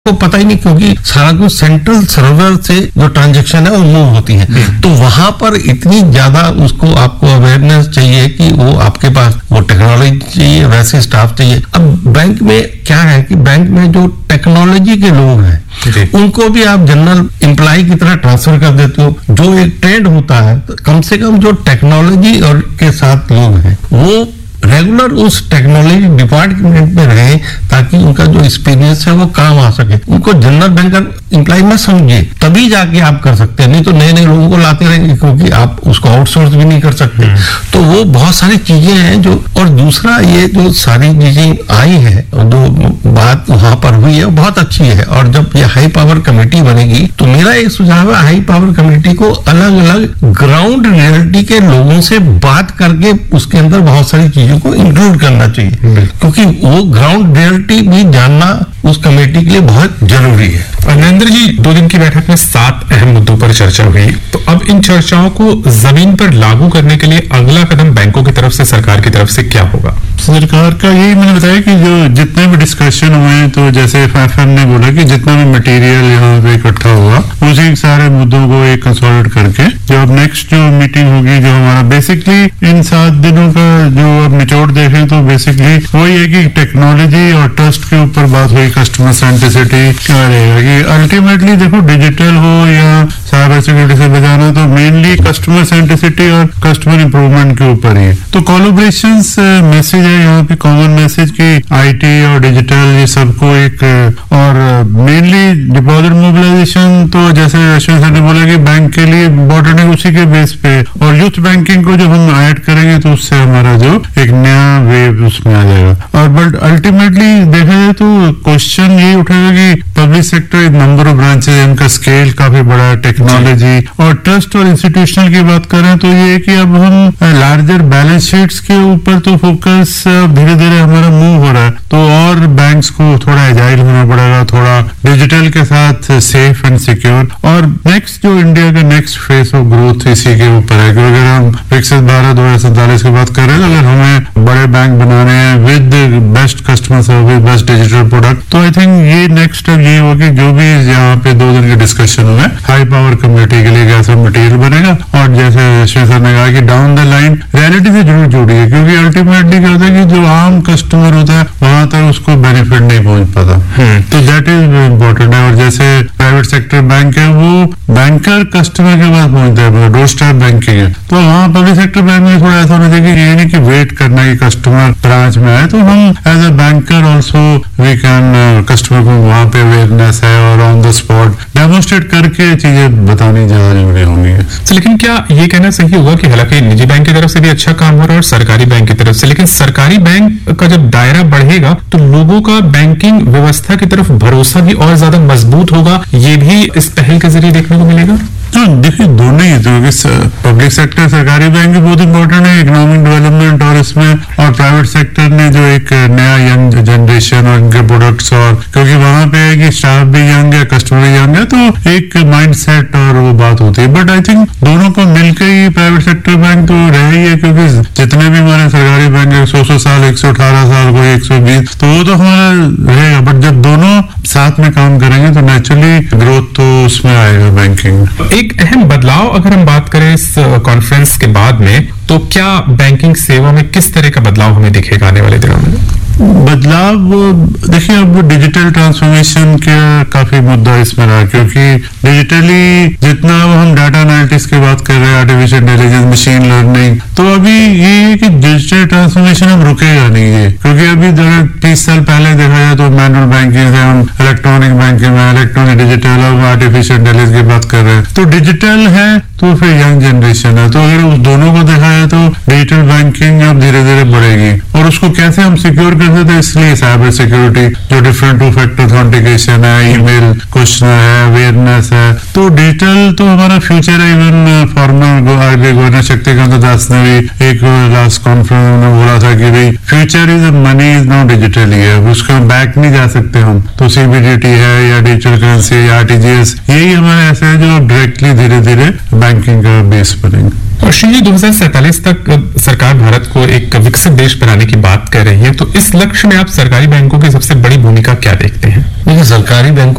को पता ही नहीं, क्योंकि सारा कुछ सेंट्रल सर्वर से जो ट्रांजैक्शन है वो मूव होती है। तो वहां पर इतनी ज्यादा उसको आपको अवेयरनेस चाहिए कि वो आपके पास वो टेक्नोलॉजी चाहिए, वैसे स्टाफ चाहिए। अब बैंक में क्या है कि बैंक में जो टेक्नोलॉजी के लोग हैं उनको भी आप जनरल एम्प्लॉय की तरह ट्रांसफर कर देते हो। जो एक ट्रेंड होता है, तो कम से कम जो टेक्नोलॉजी और के साथ लोग हैं वो रेगुलर उस टेक्नोलॉजी डिपार्टमेंट में रहे, ताकि उनका जो एक्सपीरियंस है वो काम आ सके। उनको जनरल बैंकर एम्प्लॉय मत समझिए, तभी जाके आप कर सकते हैं, नहीं तो नए नए लोगों को लाते रहेंगे, क्योंकि आप उसको आउटसोर्स भी नहीं कर सकते। तो वो बहुत सारी चीजें हैं जो, और दूसरा ये जो सारी चीजें आई है और जो बात वहां पर हुई है बहुत अच्छी है। और जब ये हाई पावर कमेटी बनेगी तो मेरा एक सुझाव है, हाई पावर कमेटी को अलग अलग ग्राउंड रियलिटी के लोगों से बात करके उसके अंदर बहुत सारी चीजें को इंक्लूड करना चाहिए, क्योंकि वो ग्राउंड रियलिटी भी जानना उस कमेटी के लिए बहुत जरूरी है। नरेंद्र जी, 2 दिन की बैठक में 7 अहम मुद्दों पर चर्चा हुई, तो अब इन चर्चाओं को जमीन पर लागू करने के लिए अगला कदम बैंकों की तरफ से, सरकार की तरफ से क्या होगा? सरकार का यही मैंने बताया कि जो जितने भी डिस्कशन हुए, तो जैसे FFM ने बोला कि जितना भी मटेरियल यहाँ पे इकट्ठा हुआ उसी सारे मुद्दों को एक कंसोलिडेट करके जो अब नेक्स्ट जो मीटिंग होगी, जो हमारा बेसिकली इन 7 दिनों का जो अब निचोड़ देखें तो बेसिकली वही है कि टेक्नोलॉजी और ट्रस्ट के ऊपर बात हुई, कस्टमर सेंट्रिसिटी क्या रहेगा कि अल्टीमेटली देखो डिजिटल हो या साइबर सिक्योरिटी से बचाना, तो मेनली कस्टमर सेंट्रिसिटी और कस्टमर इंप्रूवमेंट के ऊपर ही है। तो कोलैबोरेशन मैसेज है यहाँ पे, कॉमन मैसेज की IT और डिजिटल ये सबको एक, और मेनली डिपॉजिट मोबिलाइजेशन, तो जैसे अश्विन सर ने बोला कि बैंक के लिए इम्पोर्टेंट है उसी के बेस पे, और यूथ बैंकिंग को जब हम ऐड करेंगे तो उससे हमारा जो एक नया वेव उसमें आ जाएगा। और बट अल्टीमेटली देखा जाए तो क्वेश्चन यही उठेगा कि public sector number of branches, इनका स्केल काफी बड़ा है, टेक्नोलॉजी और ट्रस्ट और इंस्टीट्यूशनल की बात करें तो ये है कि अब हम लार्जर बैलेंस शीट्स के ऊपर तो फोकस धीरे धीरे हमारा मूव हो रहा है, तो और बैंक्स को थोड़ा एजाइल होना पड़ेगा, थोड़ा डिजिटल के साथ सेफ एंड सिक्योर। और नेक्स्ट जो इंडिया का नेक्स्ट फेज ऑफ ग्रोथ इसी के ऊपर है, क्योंकि अगर हम विकसित भारत 2047 की बात कर रहे हैं, अगर हमें बड़े बैंक बनाने हैं with best customer service, best digital product, तो आई थिंक ये नेक्स्ट स्टेप ये होगा कि जो भी यहाँ पे 2 दिन के डिस्कशन हुए, हाई पावर कमेटी के लिए कैसा मटेरियल बनेगा, और जैसे श्री सर ने कहा कि डाउन द लाइन रियलिटी से जरूर जुड़िए, क्योंकि अल्टीमेटली क्या होता है कि जो आम कस्टमर होता है वहां तक उसको बेनिफिट नहीं पहुंच पाता, तो दैट इज इम्पोर्टेंट है। और जैसे प्राइवेट सेक्टर बैंक है वो बैंकर कस्टमर के पास पहुंचता है, डोर स्टेप बैंकिंग है, तो वहाँ पब्लिक सेक्टर बैंक में थोड़ा ऐसा होना चाहिए कि ये नहीं कि वेट करना कि कस्टमर ब्रांच में आए, तो हम as a banker also we can customer को वहाँ पे अवेयरनेस है और ऑन द स्पॉट डेमोन्स्ट्रेट करके चीजें बतानी ज्यादा जरूरी होंगी। लेकिन क्या ये कहना सही होगा कि हालांकि निजी बैंक की तरफ से भी अच्छा काम हो रहा है और सरकारी बैंक की तरफ से, लेकिन सरकारी बैंक का जब दायरा बढ़ेगा तो लोगों का बैंकिंग व्यवस्था की तरफ भरोसा भी और ज्यादा मजबूत होगा, ये भी इस पहल के जरिए देखने को मिलेगा? देखिए दोनों ही, तो पब्लिक सेक्टर सरकारी बैंक बहुत इंपॉर्टेंट है इकोनॉमिक डेवलपमेंट, और इसमें और प्राइवेट सेक्टर ने जो एक नया यंग जनरेशन और इनके प्रोडक्ट्स, और क्योंकि वहां पे है कि स्टाफ भी यंग है, कस्टमर भी यंग है, तो एक माइंडसेट और वो बात होती है। बट आई थिंक दोनों को मिलकर ही प्राइवेट सेक्टर बैंक तो रह ही है, क्योंकि जितने भी हमारे सरकारी बैंक है 100 साल, 118 साल, कोई 120, तो वो तो हमारा रहेगा। बट जब दोनों साथ में काम करेंगे तो नेचुरली ग्रोथ तो उसमें आएगा बैंकिंग। एक अहम बदलाव अगर हम बात करें इस कॉन्फ्रेंस के बाद में, तो क्या बैंकिंग सेवा में किस तरह का बदलाव हमें दिखेगा आने वाले दिनों में? बदलाव देखिए, अब डिजिटल ट्रांसफॉर्मेशन का काफी मुद्दा इसमें रहा, क्योंकि डिजिटली जितना हम डाटा एनालिटिक्स की बात कर रहे हैं, आर्टिफिशियल इंटेलिजेंस, मशीन लर्निंग, तो अभी ये है कि डिजिटल ट्रांसफॉर्मेशन अब रुकेगा नहीं है, क्योंकि अभी 30 साल पहले देखा जाए तो मैनुअल बैंकिंग से हम इलेक्ट्रॉनिक बैंकिंग में, इलेक्ट्रॉनिक डिजिटल और आर्टिफिशियल इंटेलिजेंस की बात कर रहे हैं, तो डिजिटल है तो फिर यंग जनरेशन है, तो अगर उस दोनों को देखा जाए तो डिजिटल बैंकिंग अब धीरे धीरे बढ़ेगी, और उसको कैसे हम सिक्योर कर सकते हैं, इसलिए साइबर सिक्योरिटी, जो डिफरेंट 2 फैक्टर ऑथेंटिकेशन है, ईमेल क्वेश्चन है, अवेयरनेस है, तो डिजिटल तो हमारा फ्यूचर है। इवन फॉर्मर आगे गवर्नर शक्तिकांत दास ने भी एक लास्ट कॉन्फ्रेंस में बोला था कि भाई future is money is now digital ही है, उसको बैक नहीं जा सकते हम, तो CBDT है या डिजिटल करेंसी या RTGS, यही हमारे ऐसे है जो डायरेक्टली धीरे धीरे बैंकिंग का बेस बनेंगे। और श्री 2047 तक सरकार भारत को एक विकसित देश बनाने की बात कर रही है, तो इस लक्ष्य में आप सरकारी बैंकों की सबसे बड़ी भूमिका क्या देखते हैं? देखिए, सरकारी बैंकों